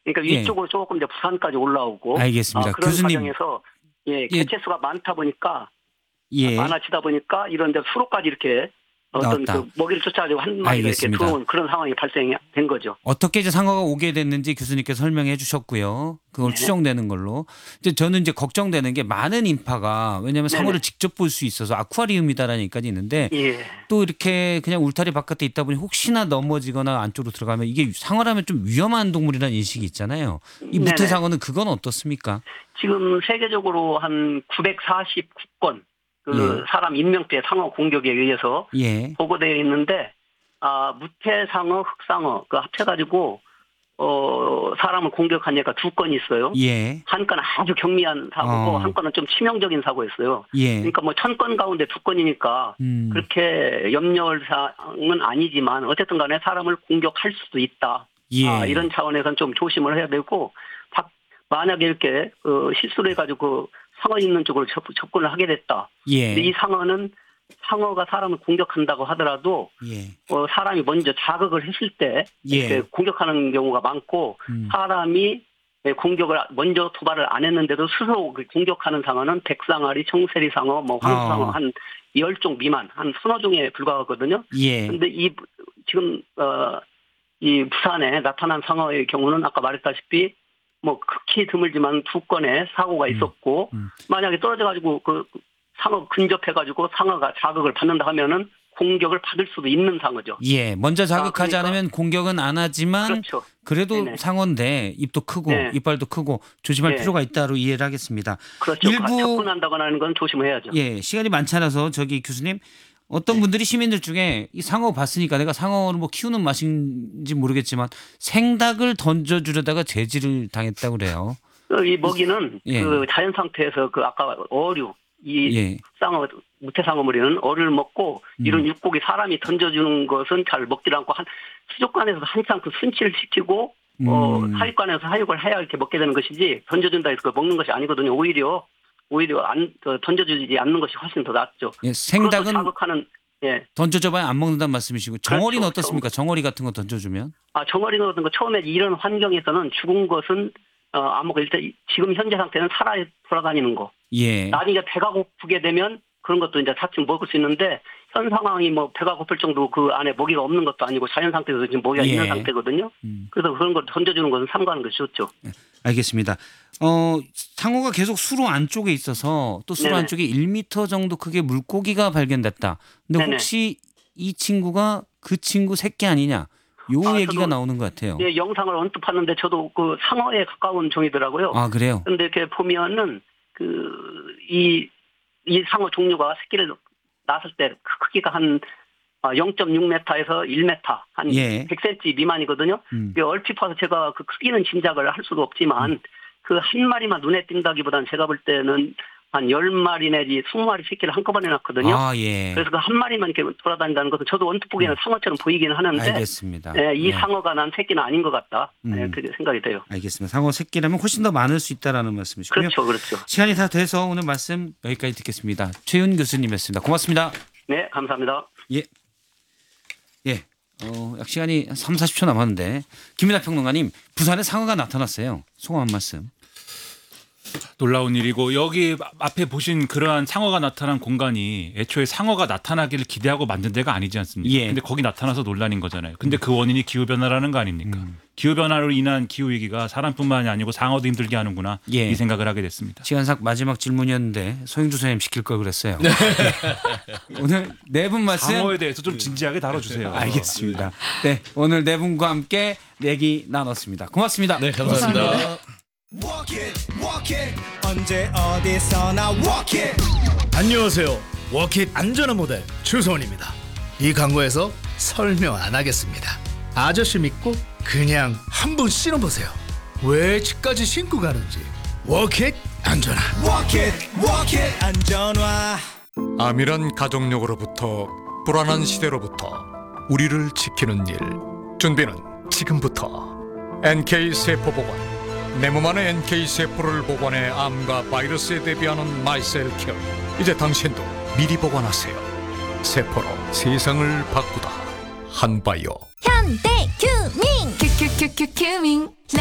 그러니까 위쪽으로 조금 이제 부산까지 올라오고. 알겠습니다. 그런 교수님. 과정에서 개체수가 많다 보니까 예. 많아지다 보니까 이런 데 수로까지 이렇게 어떤 나왔다. 그 먹이를 쫓아가지고 한 마리가 이렇게 알겠습니다. 들어온 그런 상황이 발생된 거죠. 어떻게 이제 상어가 오게 됐는지 교수님께서 설명해 주셨고요. 그걸 네. 추정되는 걸로. 이제 저는 이제 걱정되는 게 많은 인파가 왜냐하면 상어를 직접 볼 수 있어서 아쿠아리움이다라는 얘기까지 있는데 예. 또 이렇게 그냥 울타리 바깥에 있다 보니 혹시나 넘어지거나 안쪽으로 들어가면 이게 상어라면 좀 위험한 동물이라는 인식이 있잖아요. 이 네네. 무태상어는 그건 어떻습니까? 지금 세계적으로 한 949건 그 사람 인명피해 상어 공격에 의해서 예. 보고되어 있는데 무태상어, 흑상어 그 합쳐가지고 사람을 공격한 예가 2건 있어요. 예. 한 건은 아주 경미한 사고고 한 건은 좀 치명적인 사고였어요. 예. 그러니까 뭐 1000건 가운데 2건이니까 그렇게 염려할 사항은 아니지만 어쨌든 간에 사람을 공격할 수도 있다. 예. 이런 차원에서는 좀 조심을 해야 되고 만약에 이렇게 실수를 해가지고 상어 있는 쪽으로 접근을 하게 됐다. 예. 근데 이 상어가 사람을 공격한다고 하더라도 예. 사람이 먼저 자극을 했을 때 이렇게 예. 공격하는 경우가 많고 사람이 공격을 먼저 도발을 안 했는데도 스스로 공격하는 상어는 백상아리, 청세리상어, 뭐 황수상어 한 10종 미만, 한 서너 종에 불과하거든요. 예. 그런데 지금 이 부산에 나타난 상어의 경우는 아까 말했다시피 뭐 극히 드물지만 2건의 사고가 있었고 만약에 떨어져가지고 그 상어 근접해가지고 상어가 자극을 받는다 하면은 공격을 받을 수도 있는 상어죠. 예, 먼저 자극하지 그러니까, 않으면 공격은 안 하지만 그렇죠. 그래도 네네. 상어인데 입도 크고 네. 이빨도 크고 조심할 네. 필요가 있다로 이해를 하겠습니다. 그렇죠. 일부 접근한다거나 하는 건 조심해야죠. 예, 시간이 많지 않아서 저기 교수님 어떤 분들이 시민들 중에 이 상어 봤으니까 내가 상어를 뭐 키우는 맛인지 모르겠지만 생닭을 던져주려다가 제지를 당했다고 그래요. 이 먹이는 그 자연 상태에서 그 아까 어류 이 흑상어 무태상어물이는 어류를 먹고 이런 육고기 사람이 던져주는 것은 잘 먹질 않고 수족관에서 한창 그 순치를 시키고 사육관에서 사육을 해야 이렇게 먹게 되는 것이지 던져준다 해서 먹는 것이 아니거든요. 오히려 던져주지 않는 것이 훨씬 더 낫죠. 예, 생닭은 자극하는 던져줘봐야 안 먹는다는 말씀이시고 정어리는 그렇죠. 어떻습니까? 정어리 같은 거 던져주면? 정어리 같은 거 처음에 이런 환경에서는 죽은 것은 안 먹고 일단 지금 현재 상태는 살아 돌아다니는 거. 예. 나중에 배가 고프게 되면 그런 것도 이제 차츰 먹을 수 있는데 현 상황이 뭐 배가 고플 정도 그 안에 먹이가 없는 것도 아니고 자연 상태에서 지금 먹이가 있는 상태거든요. 그래서 그런 걸 던져주는 것은 삼가하는 것이 좋죠. 알겠습니다. 상어가 계속 수로 안쪽에 있어서 또 수로 안쪽에 1m 정도 크기의 물고기가 발견됐다. 근데 혹시 이 친구가 그 친구 새끼 아니냐? 요 얘기가 나오는 것 같아요. 예, 영상을 언뜻 봤는데 저도 그 상어에 가까운 종이더라고요. 그래요? 그런데 이렇게 보면은 이 상어 종류가 새끼를 낳았을 때 크기가 한 0.6m에서 1m, 한 100cm 미만이거든요. 얼핏 봐서 제가 그 크기는 짐작을 할 수가 없지만 그 한 마리만 눈에 띈다기보다는 제가 볼 때는 한 10마리 내지 20마리 새끼를 한꺼번에 낳거든요. 그래서 그 한 마리만 이렇게 돌아다닌다는 것은 저도 언뜻 보기에는 상어처럼 보이기는 하는데 알겠습니다. 이 상어가 난 새끼는 아닌 것 같다. 그렇게 생각이 돼요. 알겠습니다. 상어 새끼라면 훨씬 더 많을 수 있다라는 말씀이시고요. 그렇죠. 시간이 다 돼서 오늘 말씀 여기까지 듣겠습니다. 최윤 교수님이었습니다. 고맙습니다. 네, 감사합니다. 예. 약 시간이 3, 40초 남았는데 김민하 평론가님, 부산에 상어가 나타났어요. 소감 한 말씀. 놀라운 일이고 여기 앞에 보신 그러한 상어가 나타난 공간이 애초에 상어가 나타나기를 기대하고 만든 데가 아니지 않습니까? 근데 거기 나타나서 논란인 거잖아요. 근데 그 원인이 기후변화라는 거 아닙니까? 기후변화로 인한 기후위기가 사람뿐만이 아니고 상어도 힘들게 하는구나 이 생각을 하게 됐습니다. 시간삭 마지막 질문이었는데 소영주 선생님 시킬 걸 그랬어요. 오늘 네 분 말씀 상어에 대해서 좀 진지하게 다뤄주세요. 알겠습니다. 네, 오늘 네 분과 함께 얘기 나눴습니다. 고맙습니다. 네, 감사합니다. Walk it, walk it. 언제 어디서나 walk it. 안녕하세요. 워킷 안전한 모델 추소원입니다. 이 광고에서 설명 안 하겠습니다. 아저씨 믿고 그냥 한번 신어보세요. 왜 집까지 신고 가는지. 워킷 안전한. Walk it, walk it. 안전화. 암이란 가족력으로부터 불안한 시대로부터 우리를 지키는 일. 준비는 지금부터. NK세포보관. 내 몸 안에 NK세포를 보관해 암과 바이러스에 대비하는 마이셀케어. 이제 당신도 미리 보관하세요. 세포로 세상을 바꾸다. 한바이오. 현대큐밍 큐큐큐큐큐밍